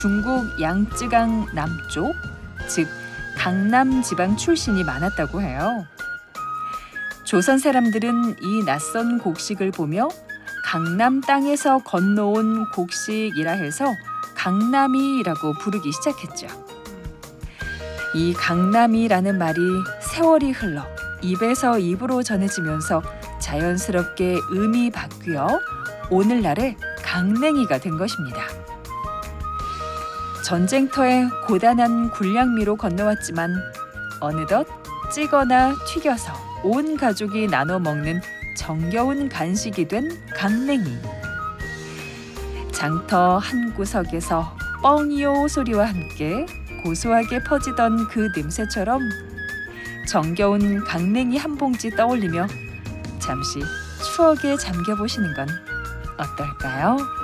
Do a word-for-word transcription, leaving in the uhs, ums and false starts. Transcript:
중국 양쯔강 남쪽, 즉 강남 지방 출신이 많았다고 해요. 조선 사람들은 이 낯선 곡식을 보며 강남 땅에서 건너온 곡식이라 해서 강남이라고 부르기 시작했죠. 이 강남이라는 말이 세월이 흘러 입에서 입으로 전해지면서 자연스럽게 음이 바뀌어 오늘날의 강냉이가 된 것입니다. 전쟁터에 고단한 군량미로 건너왔지만 어느덧 찌거나 튀겨서 온 가족이 나눠 먹는 정겨운 간식이 된 강냉이. 장터 한 구석에서 뻥이요 소리와 함께 고소하게 퍼지던 그 냄새처럼 정겨운 강냉이 한 봉지 떠올리며 잠시 추억에 잠겨보시는 건 어떨까요?